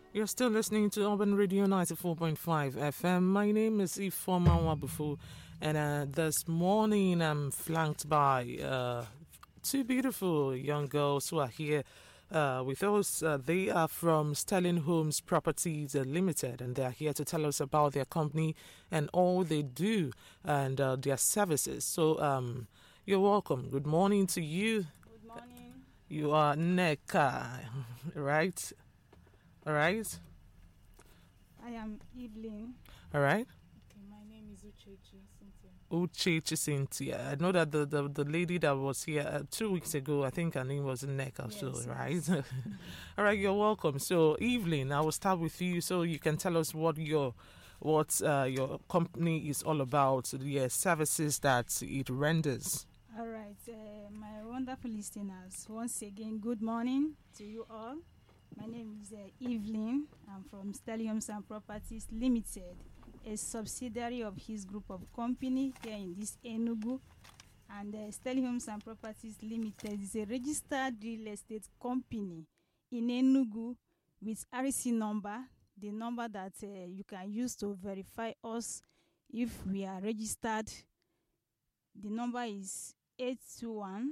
You're still listening to Urban Radio 94.5 FM. My name is Ifoma Wabufu, and this morning I'm flanked by two beautiful young girls who are here with us. They are from Sterling Homes Properties Limited, and they are here to tell us about their company and all they do and their services. So, you're welcome. Good morning to you. Good morning. You are Neka, right? All right. I am Evelyn. All right. Okay, my name is Uchechi Cynthia. Uchechi Cynthia. I know that the lady that was here 2 weeks ago, I think her name was Nneka, Yes, so, yes. right? All right, you're welcome. So, Evelyn, I will start with you so you can tell us what your company is all about, the services that it renders. All right, my wonderful listeners. Once again, good morning to you all. My name is Evelyn. I'm from Sterling Homes and Properties Limited, a subsidiary of his group of company here in this Enugu. And Sterling Homes and Properties Limited is a registered real estate company in Enugu with RC number, the number that you can use to verify us if we are registered. The number is 821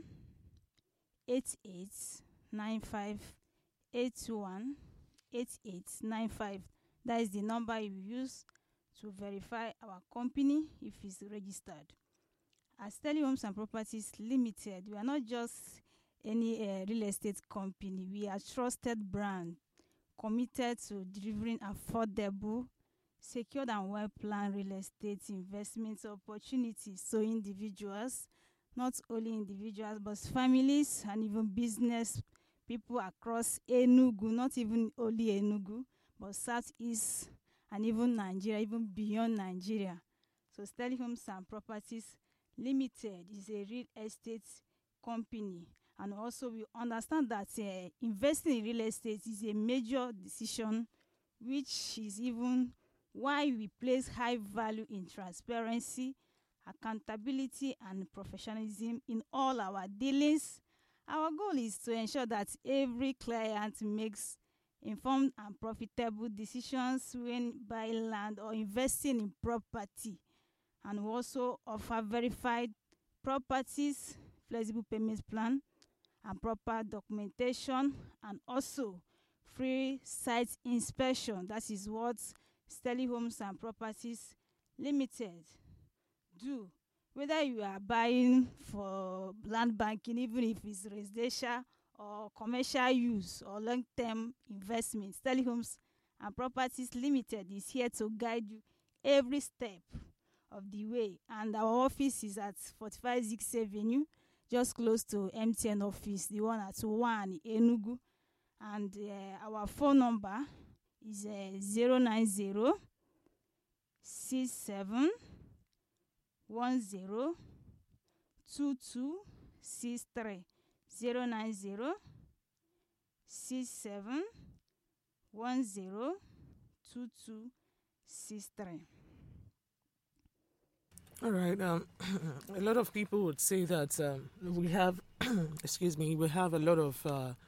8895 821 8895. That is the number you use to verify our company if it's registered. As Sterling Homes and Properties Limited, we are not just any real estate company. We are trusted brand committed to delivering affordable, secured and well-planned real estate investment opportunities to individuals, not only individuals but families and even business people across Enugu, not even only Enugu, but Southeast and even Nigeria, even beyond Nigeria. So Sterling Homes and Properties Limited is a real estate company, and also we understand that investing in real estate is a major decision, which is even why we place high value in transparency, accountability and professionalism in all our dealings. Our goal is to ensure that every client makes informed and profitable decisions when buying land or investing in property, and we also offer verified properties, flexible payment plan and proper documentation, and also free site inspection. That is what Sterling Homes and Properties Limited do. Whether you are buying for land banking, even if it's residential or commercial use or long-term investment, Sterling Homes and Properties Limited is here to guide you every step of the way. And our office is at 45 Zix Avenue, just close to MTN office, the one at 1 Enugu. And our phone number is 090 67 10 2263 090 67 10 2263. All right. A lot of people would say that we have, excuse me, we have a lot of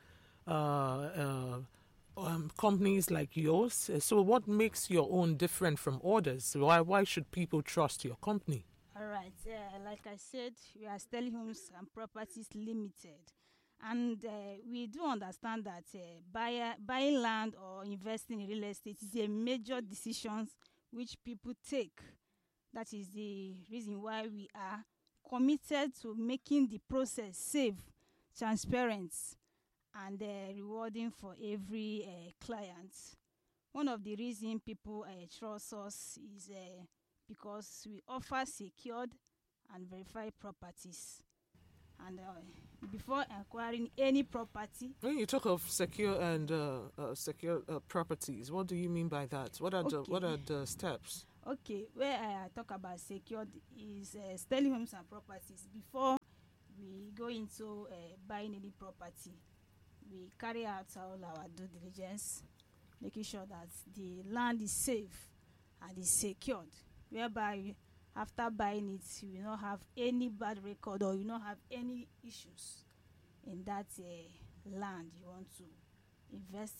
companies like yours. So, what makes your own different from others? Why should people trust your company? All right. Like I said, we are Sterling Homes and Properties Limited. And we do understand that buying land or investing in real estate is a major decision which people take. That is the reason why we are committed to making the process safe, transparent, and rewarding for every client. One of the reasons people trust us is because we offer secured and verified properties. And before acquiring any property, When you talk of secure and secure properties, what do you mean by that? What are the steps? okay, where I talk about secured is Sterling Homes and Properties. Before we go into buying any property, we carry out all our due diligence, making sure that the land is safe and is secured, whereby after buying it, you will not have any bad record or you not have any issues in that land you want to invest in.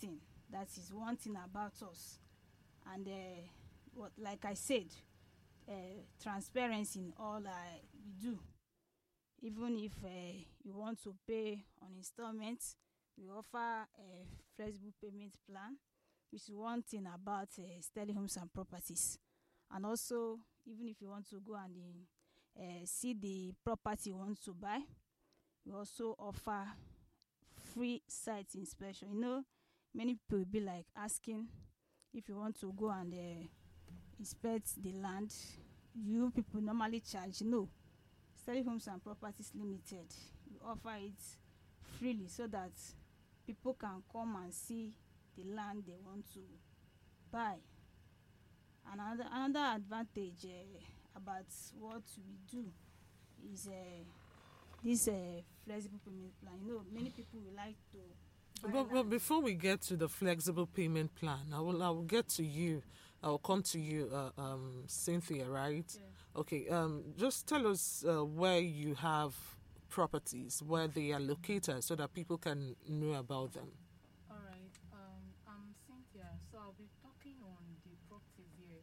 That is one thing about us. And what, like I said, transparency in all we do. Even if you want to pay on installments, we offer a flexible payment plan, which is one thing about Sterling Homes and Properties. And also, even if you want to go and see the property you want to buy, we also offer free site inspection. Many people will be like asking if you want to go and inspect the land, you people normally charge. No, Sterling Homes and Properties Limited, we offer it freely so that people can come and see the land they want to buy. And another advantage about what we do is this flexible payment plan. Many people will like to But before we get to the flexible payment plan, I will get to you. I will come to you, Cynthia, right? Yeah. Okay. Just tell us where you have properties, where they are located, so that people can know about them. All right. I'm Cynthia. So I'll be talking on the properties here.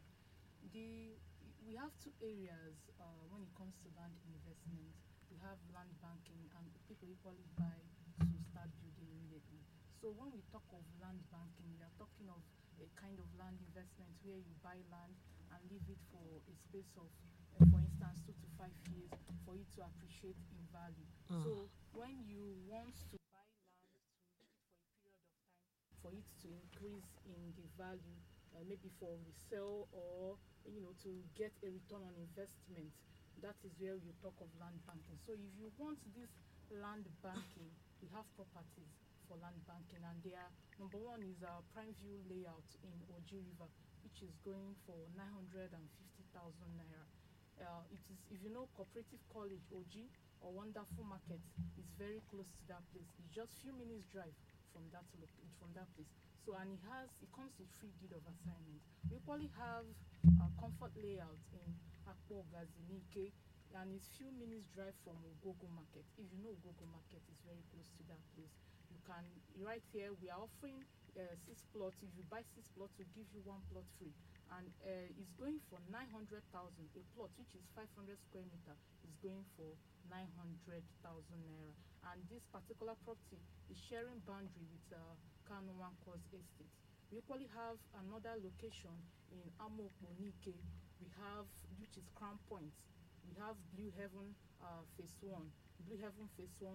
We have two areas when it comes to land investment. We have land banking, and people equally buy to start building immediately. So when we talk of land banking, we are talking of a kind of land investment where you buy land and leave it for a space of, for instance, 2 to 5 years for it to appreciate in value. So when you want to buy land to leave it for a period of time for it to increase in the value, maybe for resale or to get a return on investment, that is where you talk of land banking. So if you want this land banking, we have properties for land banking, and they are, number one is our Prime View layout in Oji River, which is going for 950,000 naira. It is, if you know Cooperative College Oji or Wonderful Market, is very close to that place. It's just few minutes drive from that place. So, and it comes with free deed of assignment. We equally have Comfort Layout in Akpo Gazinike, and it's few minutes drive from Ogogo Market. If you know Ogogo Market, is very close to that place. You can, right here we are offering 6 plots. If you buy 6 plots, we give you 1 plot free, and it's going for 900,000. A plot which is 500 square meter is going for 900,000 naira. And this particular property is sharing boundary with Kanuwan Cause Estate. We equally have another location in Amokbo Nike. We have, which is Crown Point. We have Blue Heaven Phase 1. Blue Heaven Phase 1,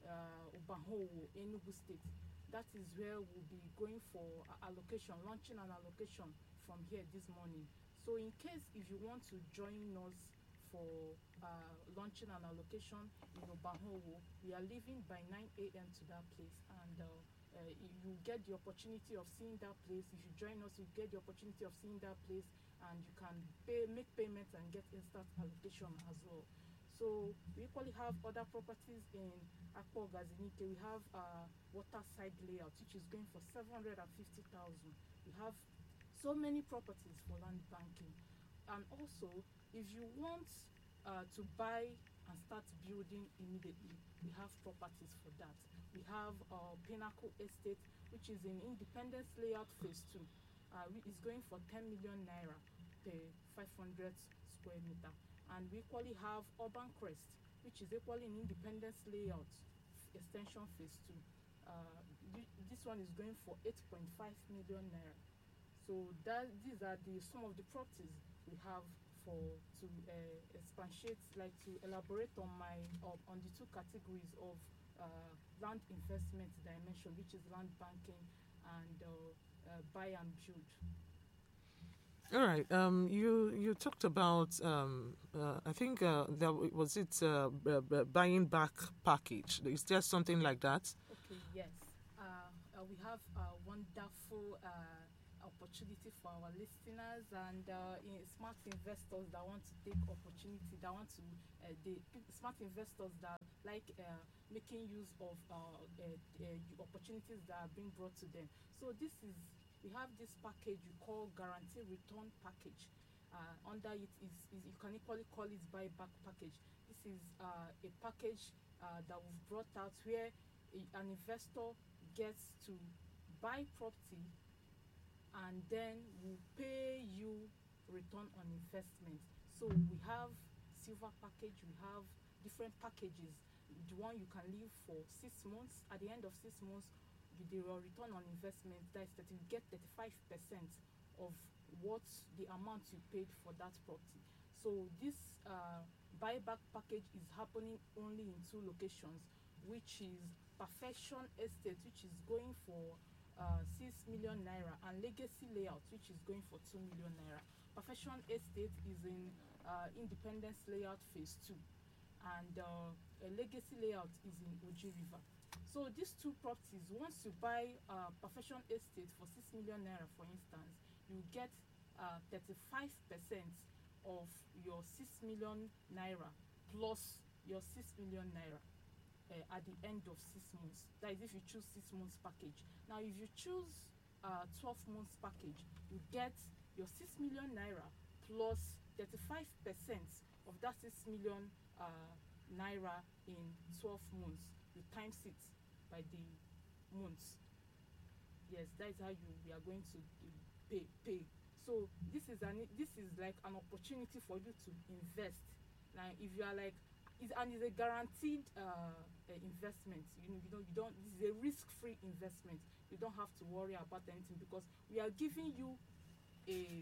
Obahowo, Enugu State. That is where we'll be going for allocation, launching an allocation from here this morning. So in case if you want to join us for launching an allocation in Obahowo, we are leaving by 9 a.m. to that place, and you get the opportunity of seeing that place. If you join us, you get the opportunity of seeing that place, and you can make payments and get instant allocation as well. So we equally have other properties in Akpo Gazinike. We have Waterside Layout, which is going for 750,000. We have so many properties for land banking. And also, if you want to buy and start building immediately, we have properties for that. We have Pinnacle Estate, which is in Independence Layout Phase 2. It's going for 10 million naira per 500 square meter. And we equally have Urban Crest, which is equally in Independence Layout Extension Phase 2. This one is going for 8.5 million naira. So these are some of the properties we have to expatiate, like to elaborate on on the two categories of land investment that I mentioned, which is land banking and buy and build. All right. You talked about I think that was it buying back package. Is there something like that? Okay. Yes. We have a wonderful opportunity for our listeners and smart investors that want to take opportunity. That want to smart investors that like making use of opportunities that are being brought to them. So we have this package we call guarantee return package. Under it is you can equally call it buyback package. This is a package that we've brought out where an investor gets to buy property and then we'll pay you return on investment. So we have silver package, we have different packages. The one you can live for 6 months. At the end of 6 months, your return on investment, that is that you get 35% of what the amount you paid for that property. So this buyback package is happening only in 2 locations, which is Perfection Estate, which is going for 6 million naira, and Legacy Layout, which is going for 2 million naira. Perfection Estate is in Independence Layout Phase 2, and Legacy Layout is in Oji River. So these 2 properties, once you buy Perfection Estate for 6 million naira, for instance, you get 35% of your 6 million naira plus your 6 million naira at the end of 6 months. That is if you choose 6 months package. Now if you choose 12 months package, you get your 6 million naira plus 35% of that 6 million naira in 12 months. You times it by the months. Yes, that is how we are going to pay. So this is like an opportunity for you to invest. Now if you are like, it's a guaranteed investment. You don't. This is a risk-free investment. You don't have to worry about anything, because we are giving you a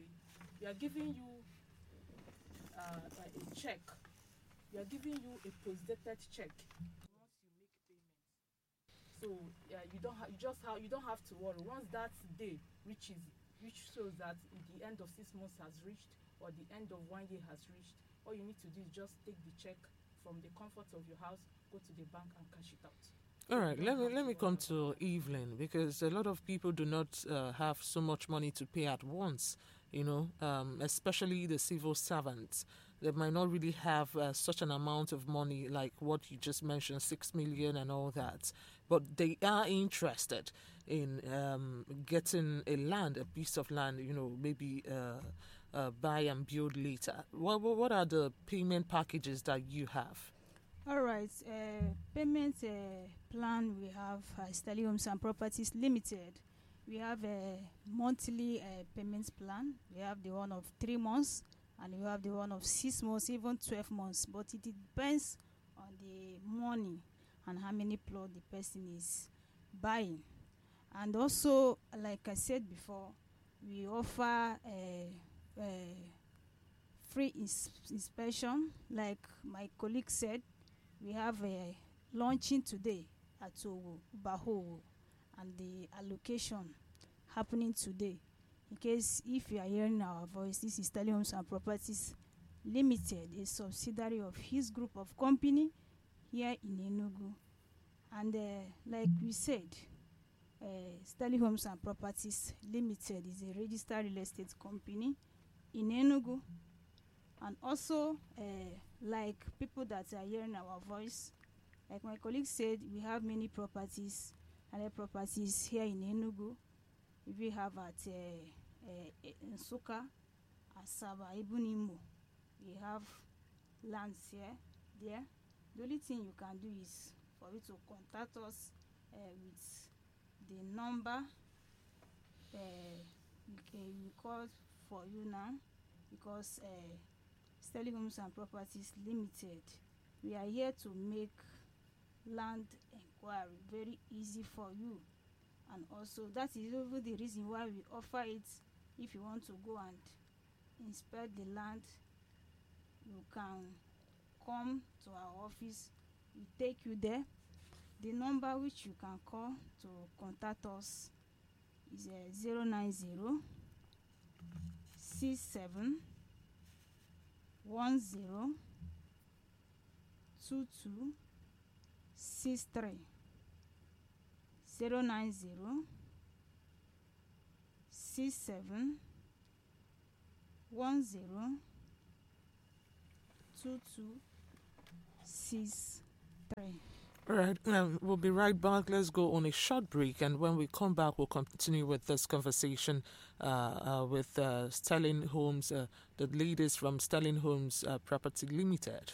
check. We are giving you a post-dated check once you make payment. So you don't have to worry. Once that day which shows that the end of 6 months has reached, or the end of 1 year has reached, all you need to do is just take the check from the comfort of your house, go to the bank and cash it out. All right, let me come to Evelyn, because a lot of people do not have so much money to pay at once, especially the civil servants. They might not really have such an amount of money like what you just mentioned, 6 million and all that. But they are interested in getting a piece of land, maybe buy and build later. What are the payment packages that you have? All right, payment plan we have Sterling Homes and Properties Limited. We have a monthly payments plan. We have the one of 3 months, and we have the one of 6 months, even 12 months. But it depends on the money and how many plots the person is buying. And also, like I said before, we offer free inspection. Like my colleague said, we have a launching today at Baho, and the allocation happening today. In case if you are hearing our voice, this is Sterling Homes and Properties Limited, a subsidiary of his group of company here in Enugu. And like we said, Sterling Homes and Properties Limited is a registered real estate company in Enugu. And also, like people that are hearing our voice, like my colleague said, we have many properties, other properties here in Enugu. We have at Nsukka, Asaba, even Imo. We have lands there. The only thing you can do is for you to contact us with the number we call for you now, because Sterling Homes and Properties Limited, we are here to make land inquiry very easy for you. And also that is even the reason why we offer it. If you want to go and inspect the land, you can come to our office. We take you there. The number which you can call to contact us is 090 67 10 22 63 090 67 10 22 63. All right, we'll be right back. Let's go on a short break, and when we come back, we'll continue with this conversation with Sterling Homes, the ladies from Sterling Homes Property Limited.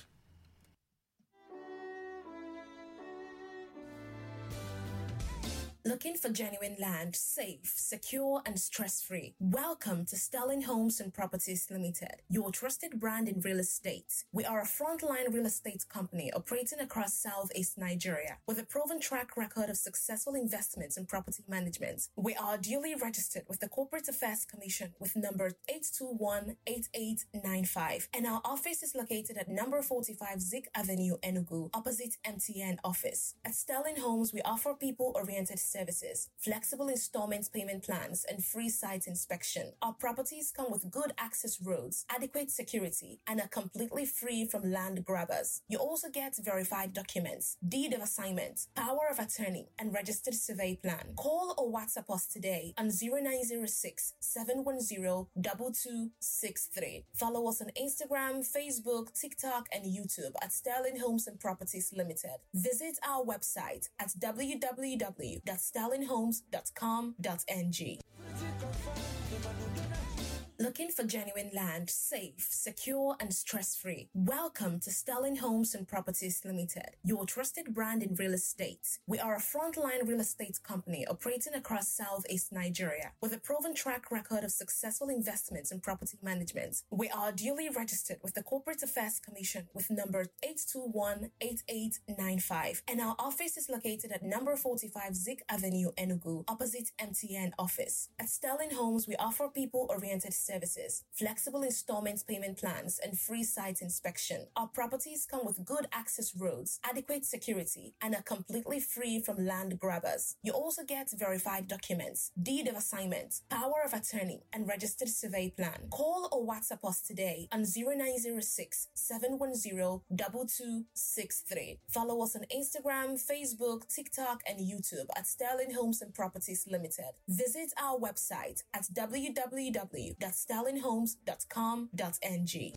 Looking for genuine land, safe, secure, and stress-free? Welcome to Sterling Homes and Properties Limited, your trusted brand in real estate. We are a frontline real estate company operating across Southeast Nigeria with a proven track record of successful investments in property management. We are duly registered with the Corporate Affairs Commission with number 821-8895, and our office is located at number 45 Zik Avenue, Enugu, opposite MTN office. At Sterling Homes, we offer people-oriented services, flexible installment payment plans, and free site inspection. Our properties come with good access roads, adequate security, and are completely free from land grabbers. You also get verified documents, deed of assignment, power of attorney, and registered survey plan. Call or WhatsApp us today on 0906 710 2263. Follow us on Instagram, Facebook, TikTok, and YouTube at Sterling Homes and Properties Limited. Visit our website at www.sterlinghomes.com.ng. Looking for genuine land, safe, secure, and stress-free? Welcome to Sterling Homes and Properties Limited, your trusted brand in real estate. We are a frontline real estate company operating across Southeast Nigeria with a proven track record of successful investments in property management. We are duly registered with the Corporate Affairs Commission with number 821-8895, and our office is located at number 45 Zik Avenue, Enugu, opposite MTN office. At Sterling Homes, we offer people-oriented services, flexible installment payment plans, and free site inspection. Our properties come with good access roads, adequate security, and are completely free from land grabbers. You also get verified documents, deed of assignment, power of attorney, and registered survey plan. Call or WhatsApp us today on 0906 710 2263. Follow us on Instagram, Facebook, TikTok, and YouTube at Sterling Homes and Properties Limited. Visit our website at www.sterlinghomes.com.ng.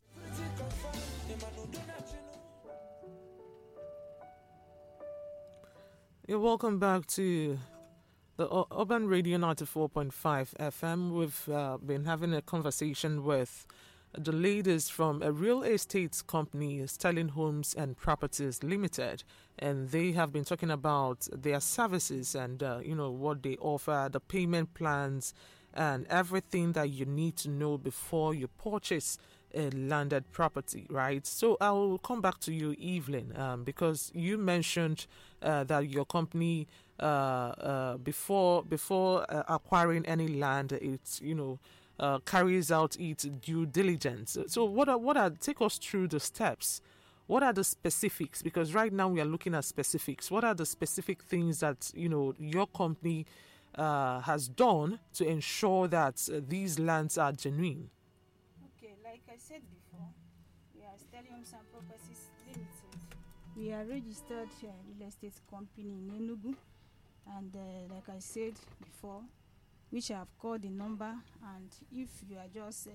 You're welcome back to the Urban Radio 94.5 FM. We've been having a conversation with the ladies from a real estate company, Sterling Homes and Properties Limited, and they have been talking about their services and what they offer, the payment plans, and everything that you need to know before you purchase a landed property, right? So I'll come back to you, Evelyn, because you mentioned that your company, before acquiring any land, it's carries out its due diligence. So what are take us through the steps? What are the specifics? Because right now we are looking at specifics. What are the specific things that your company has done to ensure that these lands are genuine? Okay, like I said before, we are Sterling Homes and Properties Limited. We are registered real estate company in Enugu, and like I said before, which I have called the number, and if you are just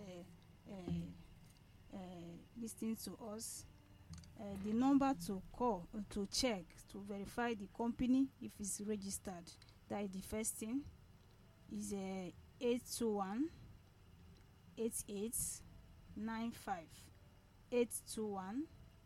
listening to us, the number to call to check to verify the company if it's registered. That is the first thing. Is 821 8895. 821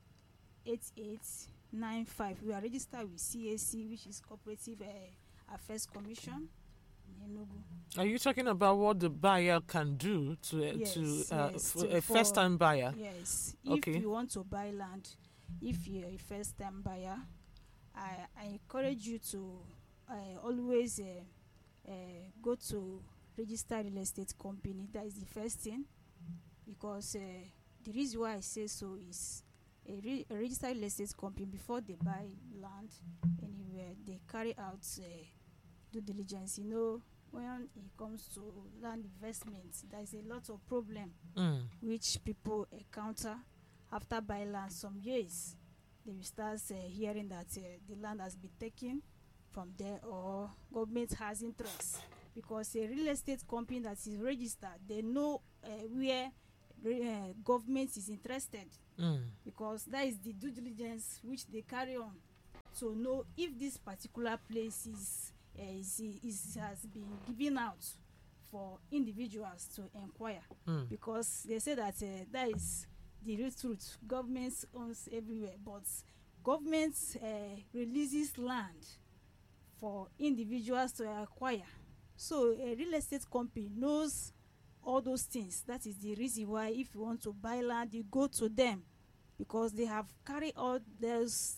8895. We are registered with CAC, which is Cooperative Affairs Commission in Enugu. Are you talking about what the buyer can do for a first-time buyer? Yes. Okay. If you want to buy land, if you're a first-time buyer, I encourage you to always go to registered real estate company. That is the first thing, because the reason why I say so is a registered real estate company, before they buy land anywhere, they carry out due diligence. When it comes to land investments, there is a lot of problem which people encounter after buying land. Some years they will start hearing that the land has been taken from there, or government has interest, because a real estate company that is registered, they know where government is interested, because that is the due diligence which they carry on to know if this particular place has been given out for individuals to inquire, because they say that that is the real truth. Government owns everywhere, but government releases land for individuals to acquire. So a real estate company knows all those things. That is the reason why if you want to buy land, you go to them, because they have carried out those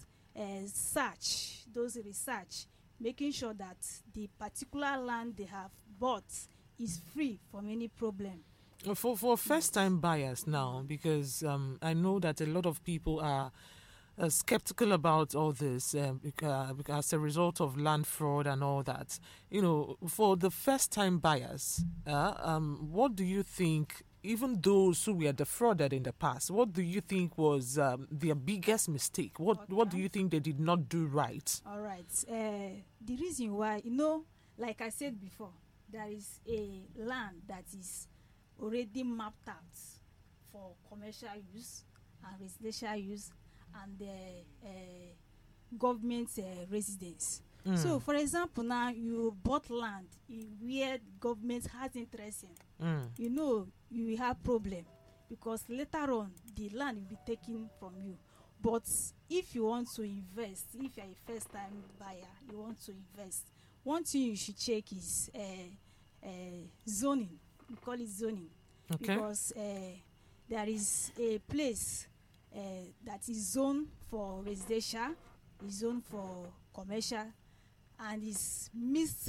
research, making sure that the particular land they have bought is free from any problem. For first-time buyers now, because I know that a lot of people are skeptical about all this because as a result of land fraud and all that. For the first-time buyers, what do you think, even those who were defrauded in the past, what do you think was their biggest mistake? What do you think they did not do right? All right. The reason why, like I said before, there is a land that is already mapped out for commercial use and residential use and government residence. So, for example, now you bought land where government has interest in. You will have problem, because later on the land will be taken from you. But if you want to invest, if you are a first-time buyer, you want to invest, one thing you should check is zoning. We call it zoning, because there is a place that is zoned for residential, is zoned for commercial, and is mixed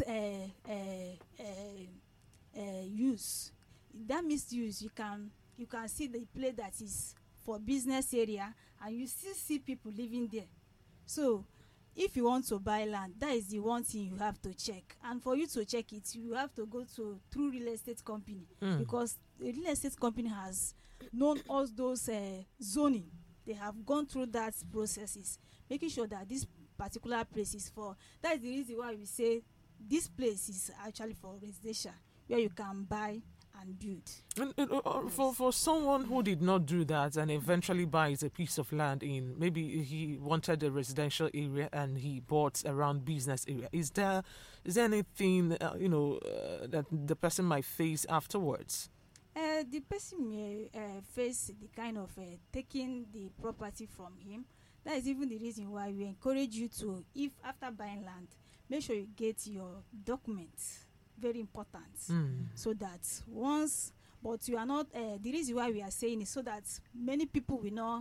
use. That mixed use, you can see the place that is for business area, and you still see people living there. So if you want to buy land, that is the one thing you have to check. And for you to check it, you have to go through real estate company, because the real estate company has known all those zoning. They have gone through that processes, making sure that this particular place is for. That is the reason why we say this place is actually for residential, where you can buy and build. And for someone who did not do that and eventually buys a piece of land in, maybe he wanted a residential area and he bought around business area, is there anything that the person might face afterwards? The person may face the kind of taking the property from him. That is even the reason why we encourage you to, if after buying land, make sure you get your documents. Very important. So that once, but you are not, the reason why we are saying is so that many people will not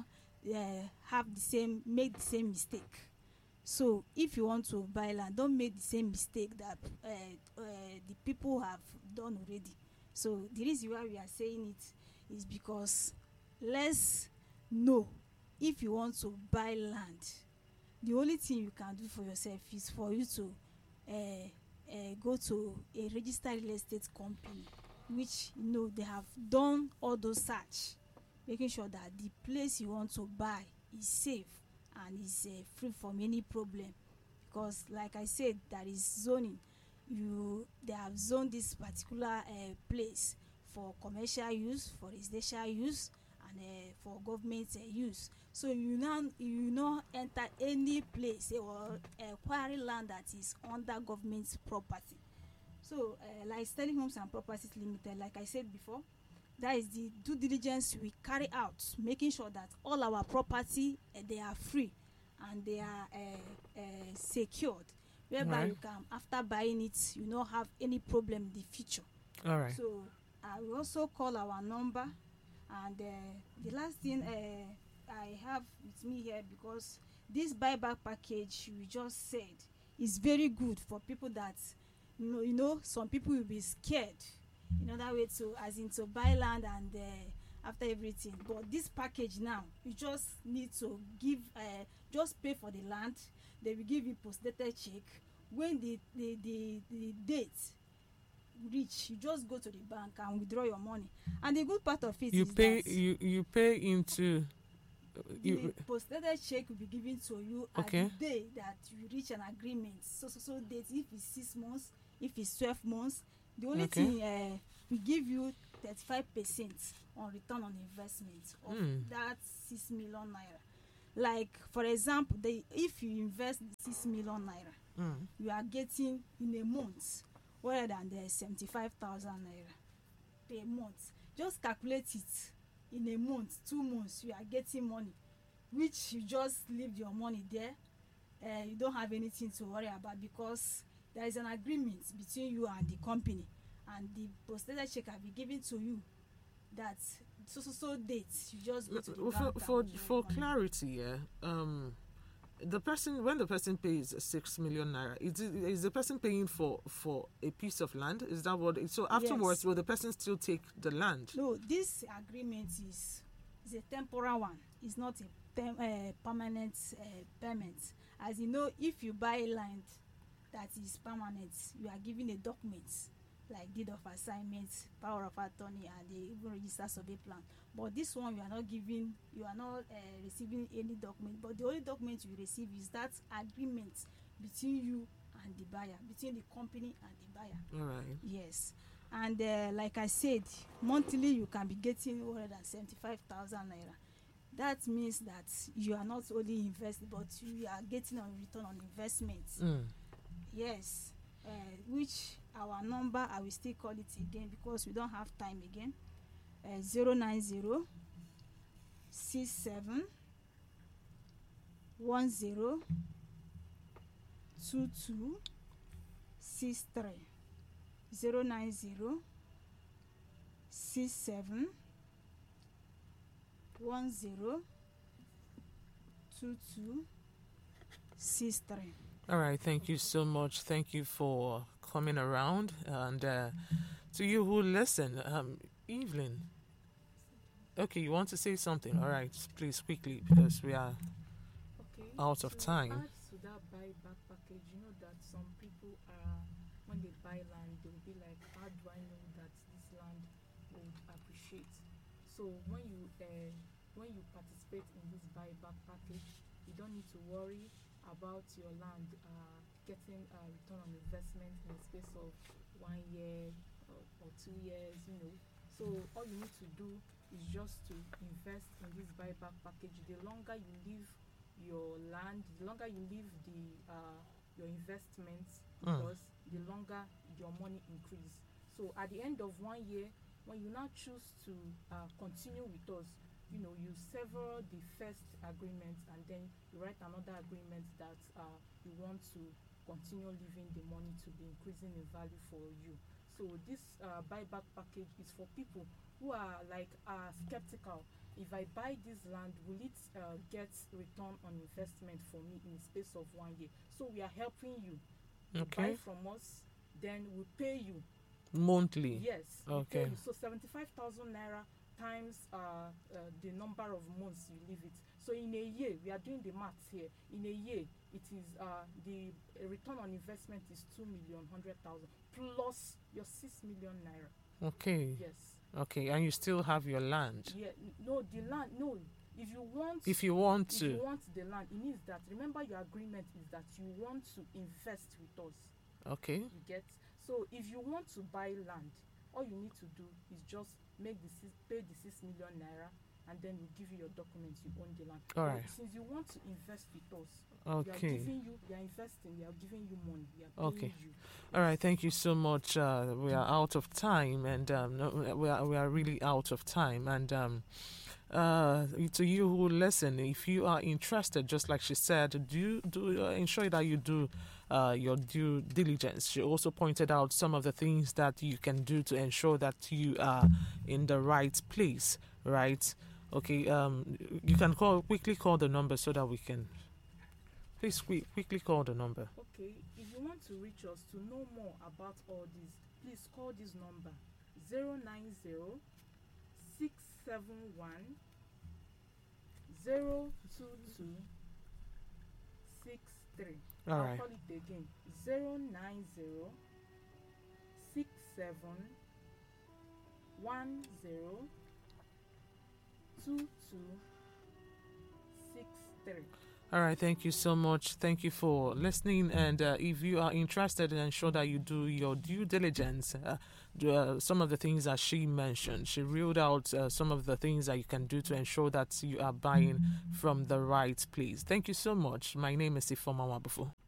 make the same mistake. So if you want to buy land, don't make the same mistake that the people have done already. So the reason why we are saying it is because let's know, if you want to buy land, the only thing you can do for yourself is for you to go to a registered real estate company, which they have done all those search, making sure that the place you want to buy is safe and is free from any problem. Because like I said, there is zoning. They have zoned this particular place for commercial use, for residential use, and for government use. So you not enter any place or acquire land that is under government property. So like Sterling Homes and Properties Limited, like I said before, that is the due diligence we carry out, making sure that all our property they are free and they are secured, whereby you can, after buying it, you not have any problem in the future. All right. So I will also call our number, and the last thing I have with me here, because this buyback package we just said is very good for people that some people will be scared in other way to buy land and after everything. But this package now, you just need to give just pay for the land. They will give you post-dated check. When the date reach, you just go to the bank and withdraw your money. And the good part of it is that you pay into the post-dated check will be given to you at the day that you reach an agreement. So date, if it's 6 months, if it's 12 months, the only thing we give you 35% on return on investment of that 6 million naira. Like for example, if you invest 6 million naira, you are getting in a month rather than the 75,000 naira per month. Just calculate it. In a month, 2 months, you are getting money, which you just leave your money there you don't have anything to worry about, because there is an agreement between you and the company, and the postdated check will be given to you that so date you just go to the bank For clarity, the person, when the person pays 6 million naira, is the person paying for a piece of land? Is that what? So afterwards, Yes. will the person still take the land? No, this agreement is a temporal one. It's not a permanent payment. As you know, if you buy land that is permanent, you are given a document like deed of assignment, power of attorney, and they even register survey plan. But this one, you are not receiving any document. But the only document you receive is that agreement between you and the buyer, between the company and the buyer. All right. Yes. And like I said, monthly you can be getting 175,000 naira. That means that you are not only investing, but you are getting a return on investment. Yes. Which our number, I will still call it again because we don't have time again. 090 67 10 22 63. 090 67 10 22 63. All right, thank you so much. Thank you for coming around. And to you who listen, Evelyn. Okay, you want to say something? All right, please, quickly, because we are Okay. out of time. To add to that buyback package, you know that some people are, when they buy land, they'll be like, how do I know that this land would appreciate? So when you participate in this buyback package, you don't need to worry about your land getting a return on investment in the space of 1 year or 2 years, you know. So all you need to do is just to invest in this buyback package. The longer you leave your land, the longer you leave your investments, because the longer your money increase. So at the end of 1 year, when you now choose to continue with us, you know, you sever the first agreement and then you write another agreement that you want to continue leaving the money to be increasing in value for you. So this buyback package is for people who are like skeptical. If I buy this land, will it get return on investment for me in the space of 1 year? So we are helping you. You buy Okay. from us, then we pay you. Monthly. Yes. Okay. We pay you. So 75,000 naira times the number of months you leave it. So in a year, we are doing the maths here. In a year, it is the return on investment is 2,100,000 plus your 6 million naira. Okay. Yes. Okay, and you still have your land. Yeah. No, the land. No. If you want the land, it means that, remember, your agreement is that you want to invest with us. Okay. You get? So if you want to buy land, all you need to do is just pay the 6 million naira, and then we give you your documents, you own the land. All But right. since you want to invest with us, Okay. we are investing, we are giving you money, we are paying Okay. you. All right, thank you so much. We are out of time, and we are really out of time. And to you who listen, if you are interested, just like she said, do ensure that you do your due diligence. She also pointed out some of the things that you can do to ensure that you are in the right place, right? Okay, you can quickly call the number so that we can. Please quickly call the number. Okay, if you want to reach us to know more about all this, please call this number 090 671 022 63. All I'll right. call it again 090 67 10 22 63. All right, thank you so much. Thank you for listening. And if you are interested, ensure that you do your due diligence. Some of the things that she mentioned, she reeled out some of the things that you can do to ensure that you are buying from the right place. Thank you so much. My name is Ifoma Wabufu.